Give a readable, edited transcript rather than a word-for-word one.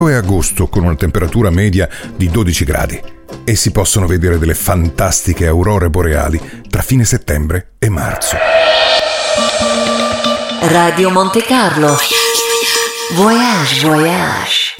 È agosto con una temperatura media di 12 gradi e si possono vedere delle fantastiche aurore boreali tra fine settembre e marzo. Radio Monte Carlo. Voyage, voyage.